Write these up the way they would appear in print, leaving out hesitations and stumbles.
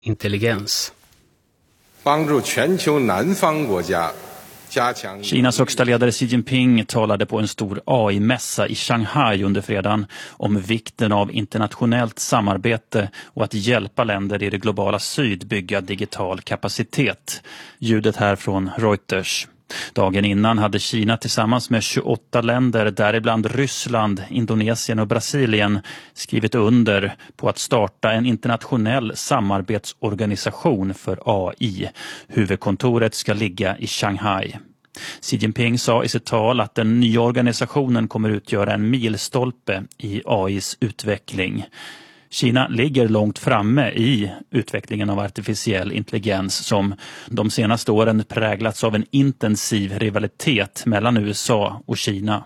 intelligens. Kinas högsta ledare Xi Jinping talade på en stor AI-mässa i Shanghai under fredagen om vikten av internationellt samarbete och att hjälpa länder i det globala syd bygga digital kapacitet. Ljudet här från Reuters. Dagen innan hade Kina tillsammans med 28 länder, däribland Ryssland, Indonesien och Brasilien, skrivit under på att starta en internationell samarbetsorganisation för AI. Huvudkontoret ska ligga i Shanghai. Xi Jinping sa i sitt tal att den nya organisationen kommer utgöra en milstolpe i AIs utveckling. Kina ligger långt framme i utvecklingen av artificiell intelligens som de senaste åren präglats av en intensiv rivalitet mellan USA och Kina.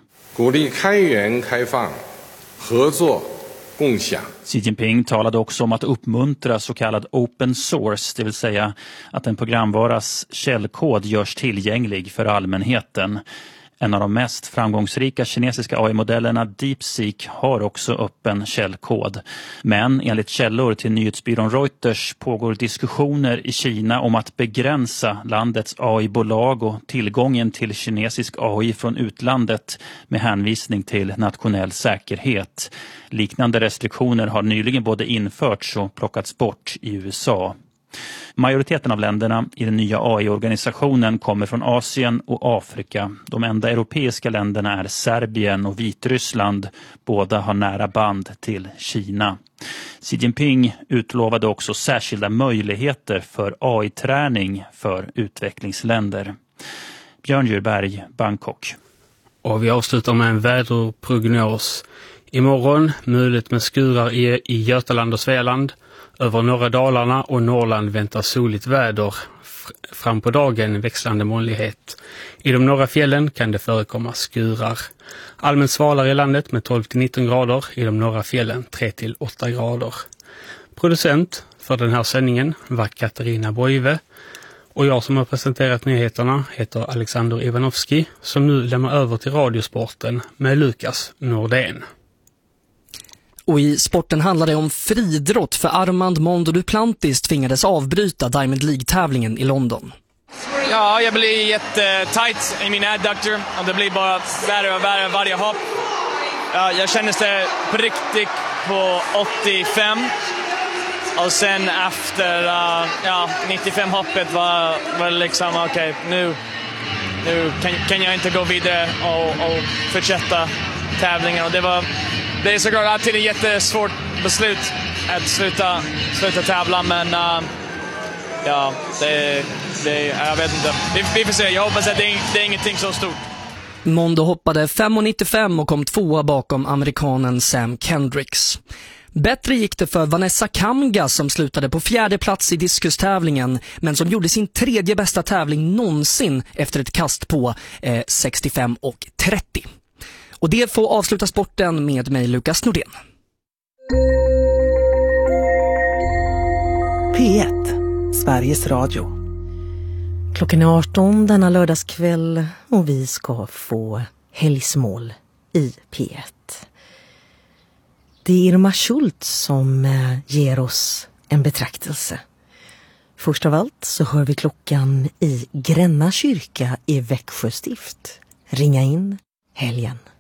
Xi Jinping talade också om att uppmuntra så kallad open source, det vill säga att en programvaras källkod görs tillgänglig för allmänheten. En av de mest framgångsrika kinesiska AI-modellerna DeepSeek har också öppen källkod. Men enligt källor till nyhetsbyrån Reuters pågår diskussioner i Kina om att begränsa landets AI-bolag och tillgången till kinesisk AI från utlandet med hänvisning till nationell säkerhet. Liknande restriktioner har nyligen både införts och plockats bort i USA. Majoriteten av länderna i den nya AI-organisationen kommer från Asien och Afrika. De enda europeiska länderna är Serbien och Vitryssland. Båda har nära band till Kina. Xi Jinping utlovade också särskilda möjligheter för AI-träning för utvecklingsländer. Björn Djurberg, Bangkok. Och vi avslutar med en väderprognos. Imorgon möjligt med skurar i Götaland och Svealand. Över norra Dalarna och Norrland väntas soligt väder. Fram på dagen växlande molnighet. I de norra fjällen kan det förekomma skurar. Allmänt svalare i landet med 12-19 grader. I de norra fjällen 3-8 grader. Producent för den här sändningen var Katarina Boive. Och jag som har presenterat nyheterna heter Alexander Ivanovski, som nu lämnar över till Radiosporten med Lukas Nordén. Och i sporten handlar det om friidrott för Armand Mondo Duplantis tvingades avbryta Diamond League-tävlingen i London. Ja, jag blir jättetajt i min adductor och det blir bara värre och värre varje hopp. Jag kände det på riktigt på 85 och sen efter 95 hoppet var det liksom okej, nu kan jag inte gå vidare och fortsätta tävlingen och det är såklart alltid ett jättesvårt beslut att sluta tävla, men jag vet inte. Vi får se, jag hoppas att det är ingenting så stort. Mondo hoppade 5,95 och kom tvåa bakom amerikanen Sam Kendricks. Bättre gick det för Vanessa Kamga som slutade på 4:e plats i diskustävlingen men som gjorde sin 3:e bästa tävling någonsin efter ett kast på 65,30. Och det får avsluta sporten med mig, Lukas Nordén. P1, Sveriges Radio. Klockan är 18 denna lördagskväll och vi ska få helgsmål i P1. Det är Irma Schultz som ger oss en betraktelse. Först av allt så hör vi klockan i Gränna kyrka i Växjö stift. Ringa in helgen.